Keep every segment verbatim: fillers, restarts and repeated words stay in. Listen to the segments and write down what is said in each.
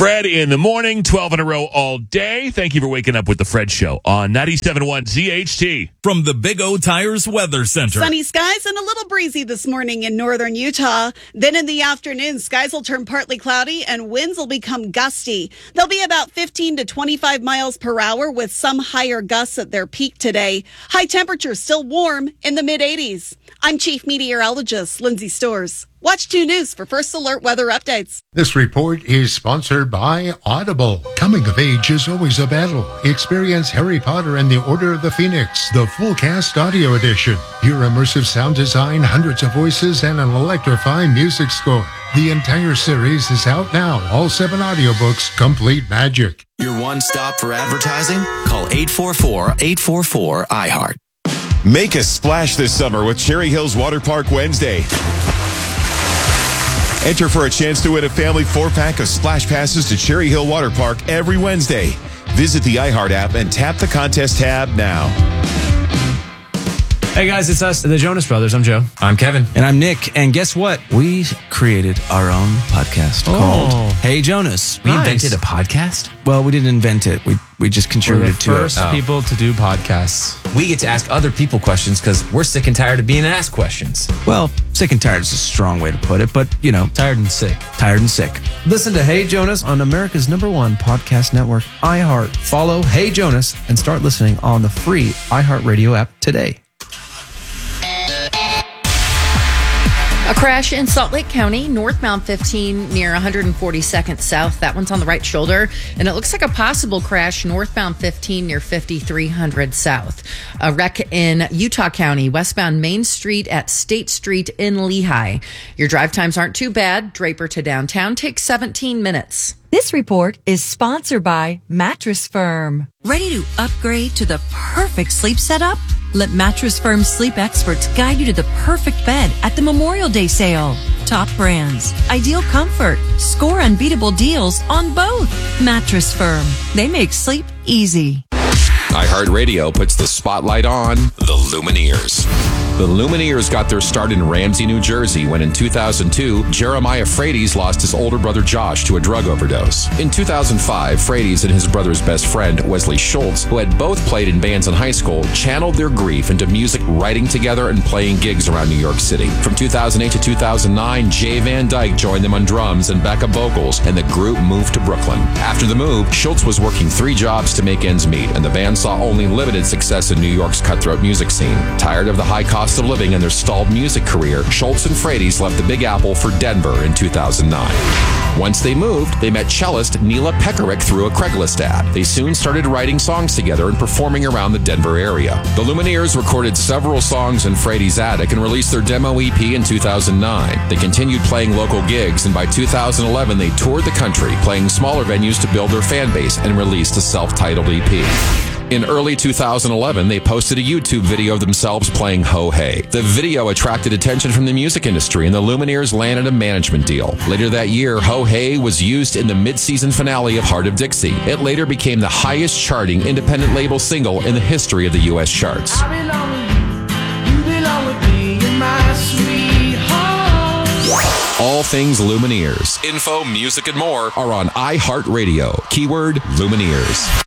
Fred in the morning, twelve in a row all day. Thank you for waking up with the Fred Show on ninety-seven point one Z H T. From the Big O Tires Weather Center. Sunny skies and a little breezy this morning in northern Utah. Then in the afternoon, skies will turn partly cloudy and winds will become gusty. They'll be about fifteen to twenty-five miles per hour with some higher gusts at their peak today. High temperatures still warm in the mid eighties. I'm Chief Meteorologist Lindsay Storrs. Watch two News for first alert weather updates. This report is sponsored by Audible. Coming of age is always a battle. Experience Harry Potter and the Order of the Phoenix, the full cast audio edition. Hear immersive sound design, hundreds of voices, and an electrifying music score. The entire series is out now. All seven audiobooks, complete magic. Your one stop for advertising? Call eight four four, eight four four, I heart. Make a splash this summer with Cherry Hills Water Park Wednesday. Enter for a chance to win a family four-pack of splash passes to Cherry Hill Water Park every Wednesday. Visit the iHeart app and tap the contest tab now. Hey guys, it's us, the Jonas Brothers. I'm Joe. I'm Kevin. And I'm Nick. And guess what? We created our own podcast oh. called Hey Jonas. We nice. invented a podcast? Well, we didn't invent it. We we just contributed to it. We're the first people to do podcasts. We get to ask other people questions because we're sick and tired of being asked questions. Well, sick and tired is a strong way to put it, but, you know. Tired and sick. Tired and sick. Listen to Hey Jonas on America's number one podcast network, iHeart. Follow Hey Jonas and start listening on the free iHeartRadio app today. A crash in Salt Lake County, northbound fifteen near one forty-second South. That one's on the right shoulder. And it looks like a possible crash northbound fifteen near fifty-three hundred South. A wreck in Utah County, westbound Main Street at State Street in Lehigh. Your drive times aren't too bad. Draper to downtown takes seventeen minutes. This report is sponsored by Mattress Firm. Ready to upgrade to the perfect sleep setup? Let Mattress Firm sleep experts guide you to the perfect bed at the Memorial Day sale. Top brands, ideal comfort, score unbeatable deals on both. Mattress Firm. They make sleep easy. iHeartRadio puts the spotlight on the Lumineers. The Lumineers got their start in Ramsey, New Jersey, when in two thousand two, Jeremiah Frades lost his older brother Josh to a drug overdose. In two thousand five, Frades and his brother's best friend, Wesley Schultz, who had both played in bands in high school, channeled their grief into music, writing together and playing gigs around New York City. From two thousand eight to two thousand nine, Jay Van Dyke joined them on drums and backup vocals, and the group moved to Brooklyn. After the move, Schultz was working three jobs to make ends meet, and the band saw only limited success in New York's cutthroat music scene. Tired of the high cost of living and their stalled music career, Schultz and Frades left the Big Apple for Denver in two thousand nine. Once they moved, they met cellist Neela Pekaric through a Craigslist ad. They soon started writing songs together and performing around the Denver area. The Lumineers recorded several songs in Frades' attic and released their demo E P in two thousand nine. They continued playing local gigs, and by two thousand eleven, they toured the country, playing smaller venues to build their fan base, and released a self-titled E P. In early two thousand eleven, they posted a YouTube video of themselves playing Ho Hey. The video attracted attention from the music industry, and the Lumineers landed a management deal. Later that year, Ho Hey was used in the mid-season finale of Heart of Dixie. It later became the highest charting independent label single in the history of the U S charts. I belong with you, you belong with me, you're my sweetheart. All things Lumineers, info, music, and more are on iHeartRadio. Keyword Lumineers.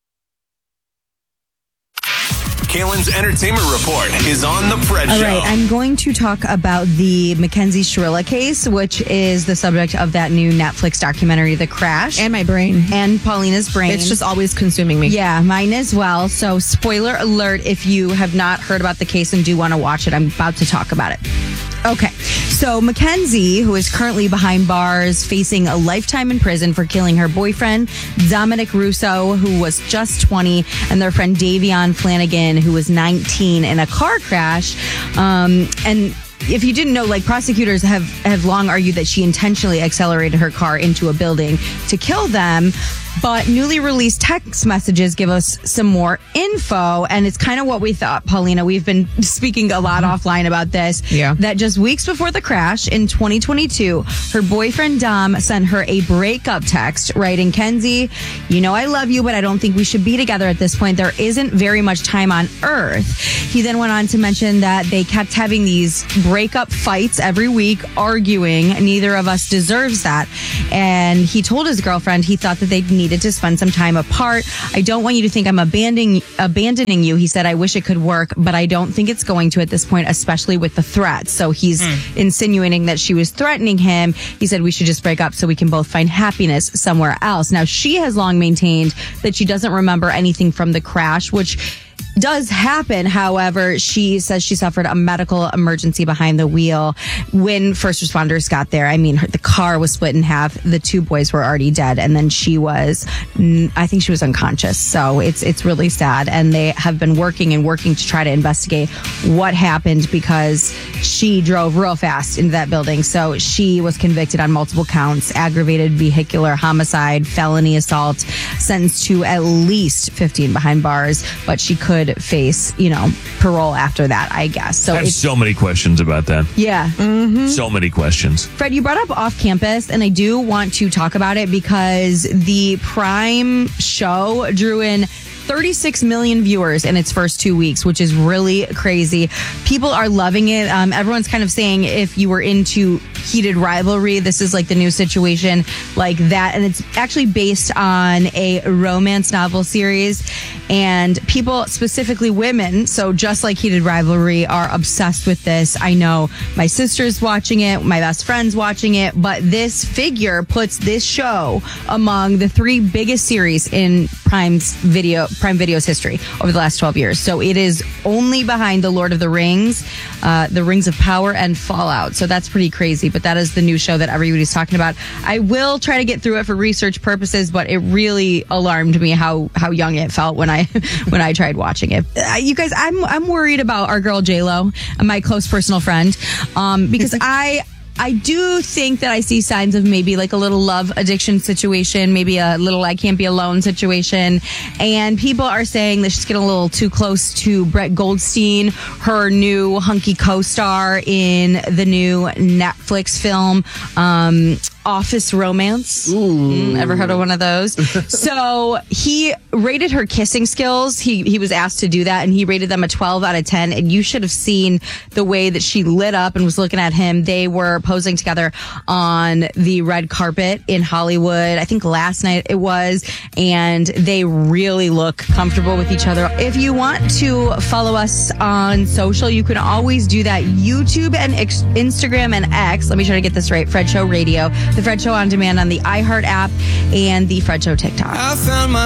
Kalen's Entertainment Report is on The Fred Show. All right, I'm going to talk about the Mackenzie Shirilla case, which is the subject of that new Netflix documentary, The Crash. And my brain. And Paulina's brain. It's just always consuming me. Yeah, mine as well. So spoiler alert, if you have not heard about the case and do want to watch it, I'm about to talk about it. Okay, so Mackenzie, who is currently behind bars, facing a lifetime in prison for killing her boyfriend, Dominic Russo, who was just twenty, and their friend Davion Flanagan, who was nineteen, in a car crash. Um, and if you didn't know, like, prosecutors have, have long argued that she intentionally accelerated her car into a building to kill them. But newly released text messages give us some more info, and it's kind of what we thought, Paulina. We've been speaking a lot offline about this. Yeah. That just weeks before the crash in twenty twenty-two, her boyfriend Dom sent her a breakup text writing, "Kenzie, you know I love you, but I don't think we should be together at this point. There isn't very much time on Earth." He then went on to mention that they kept having these break up fights every week, arguing. Neither of us deserves that. And he told his girlfriend he thought that they needed to spend some time apart. I don't want you to think I'm abandoning abandoning you. He said, I wish it could work, but I don't think it's going to at this point, especially with the threats. So he's mm. insinuating that she was threatening him. He said we should just break up so we can both find happiness somewhere else. Now, she has long maintained that she doesn't remember anything from the crash, which does happen. However, she says she suffered a medical emergency behind the wheel when first responders got there. I mean, her, the car was split in half. The two boys were already dead, and then she was, I think she was unconscious. So it's it's really sad, and they have been working and working to try to investigate what happened because she drove real fast into that building. So she was convicted on multiple counts: aggravated vehicular homicide, felony assault, sentenced to at least fifteen behind bars, but she could face, you know, parole after that, I guess. So I have it's, so many questions about that. Yeah. Mm-hmm. So many questions. Fred, you brought up Off Campus, and I do want to talk about it because the Prime show drew in thirty-six million viewers in its first two weeks, which is really crazy. People are loving it. Um, everyone's kind of saying if you were into heated rivalry, this is like the new situation like that. And it's actually based on a romance novel series. And people, specifically women, so just like heated rivalry, are obsessed with this. I know my sister's watching it, my best friend's watching it, but this figure puts this show among the three biggest series in Prime's video Prime Video's history over the last twelve years. So it is only behind The Lord of the Rings, uh, The Rings of Power, and Fallout. So that's pretty crazy, but that is the new show that everybody's talking about. I will try to get through it for research purposes, but it really alarmed me how how young it felt when I when I tried watching it. Uh, you guys, I'm I'm worried about our girl J-Lo, my close personal friend, um, because I. I do think that I see signs of maybe like a little love addiction situation, maybe a little I can't be alone situation. And people are saying that she's getting a little too close to Brett Goldstein, her new hunky co-star in the new Netflix film, um, Office Romance. Mm, ever heard of one of those? So he rated her kissing skills. He he was asked to do that, and he rated them a twelve out of ten. And you should have seen the way that she lit up and was looking at him. They were posing together on the red carpet in Hollywood, I think last night it was, and they really look comfortable with each other. If you want to follow us on social, you can always do that. YouTube and X- Instagram and X. Let me try to get this right. Fred Show Radio. The Fred Show on demand on the iHeart app and the Fred Show TikTok. I found my